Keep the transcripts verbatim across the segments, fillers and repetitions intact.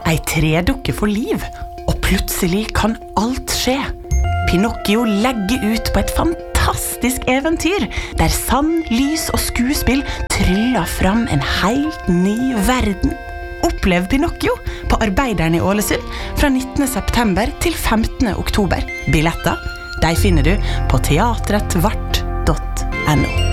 Ei tredukke for liv, og plutselig kan alt skje. Pinocchio legger ut på et fantastisk eventyr, der sand, lys og skuespill tryller fram en helt ny verden. Opplev Pinocchio på Arbeideren i Ålesund fra nittende september til femtende oktober. Billetter, de finner du på teatretvart punktum no.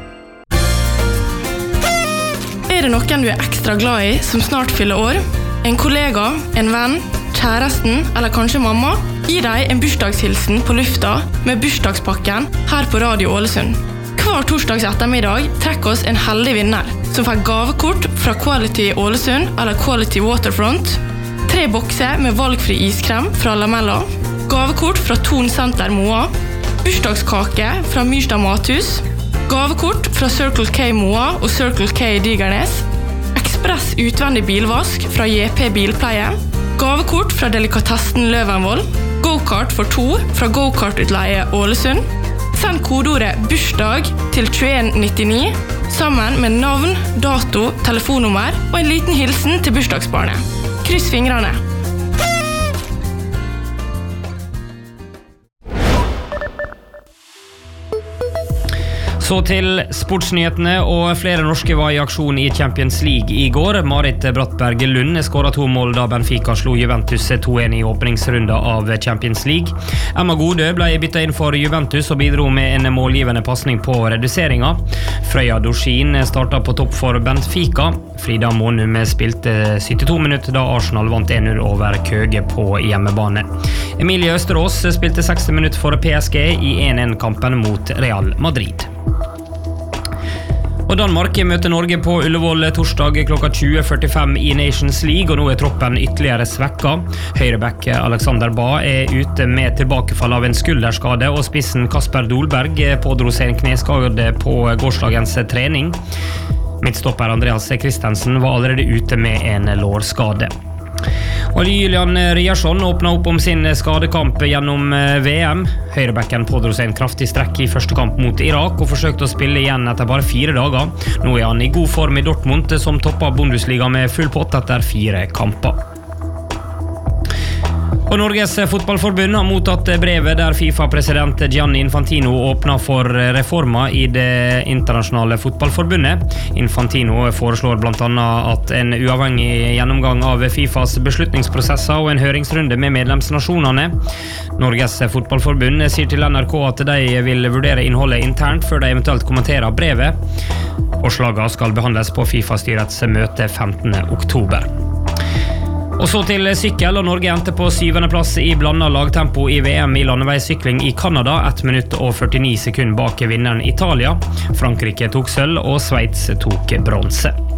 Er det noen du er ekstra glad i som snart fyller år? En kollega, en venn, kjæresten eller kanskje mamma? Gi deg en bursdagshilsen på lufta med bursdagspakken her på Radio Ålesund. Hver torsdags ettermiddag trekker oss en heldig vinner som får gavekort fra Quality Ålesund eller Quality Waterfront, tre bokser med valgfri iskrem fra Lamella, gavekort fra Ton Center Moa, bursdagskake fra Myrstad Mathus, gavekort fra Circle K Moa og Circle K Digernes, ekspress utvendig bilvask fra J P Bilpleie, gavekort fra Delikatessen Løvenvoll, go-kart for to fra Go-kart-utleie Ålesund. Send kodeordet bursdag til tjueen nittini sammen med navn, dato, telefonnummer og en liten hilsen til bursdagsbarnet. Kryss fingrene! Så til sportsnyhetene, og flere norske var i aksjon i Champions League i går. Marit Brattberg Lund skåret to mål da Benfica slo Juventus to en i åpningsrunda av Champions League. Emma Godø ble byttet inn for Juventus og bidro med en målgivende passning på reduseringa. Frøya Dorsin startet på topp for Benfica. Frida Månum spilte syttito minutter da Arsenal vant en null over Køge på hjemmebane. Emilie Østerås spilte seksti minutter for P S G i en en-kampen mot Real Madrid. Og Danmark møter Norge på Ullevål torsdag klokka tjue førtifem i Nations League, og nå er troppen ytterligere svekka. Høyreback Alexander Ba er ute med tilbakefall av en skulderskade, og spissen Kasper Dolberg pådro seg en kneskade på gårsdagens trening. Midtstopper Andreas Christensen var allerede ute med en lårskade. Og Julian Ryerson åpnet opp om sin skadekamp gjennom V M. Høyrebacken pådro seg en kraftig strekk i første kamp mot Irak og forsøkte å spille igjen etter bare fire dager. Nå er han i god form i Dortmund, som toppet Bundesliga med full pott etter fire kamper. Og Norges fotballforbund har mottatt brevet der FIFA-president Gianni Infantino åpner for reformer i det internasjonale fotballforbundet. Infantino foreslår blant annet at en uavhengig gjennomgang av FIFAs beslutningsprosesser og en høringsrunde med medlemsnasjonene. Norges fotballforbund sier til N R K at de vil vurdere innholdet internt før de eventuelt kommenterer brevet. Forslagene skal behandles på FIFA-styrets møte femtende oktober. Og så til sykkel, og Norge endte på syvende plass i blandet lagtempo i V M i landeveissykling i Kanada, ett minutt og førtini sekunder bak vinneren Italia. Frankrike tok sølv, og Sveits tok bronse.